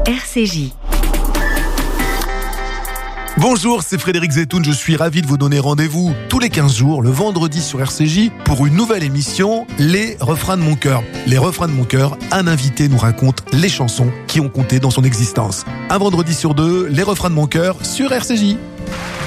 RCJ. Bonjour, c'est Frédéric Zetoun, je suis ravi de vous donner rendez-vous tous les 15 jours, le vendredi sur RCJ, pour une nouvelle émission, Les Refrains de mon cœur. Les Refrains de mon cœur, un invité nous raconte les chansons qui ont compté dans son existence. Un vendredi sur deux, Les Refrains de mon cœur sur RCJ.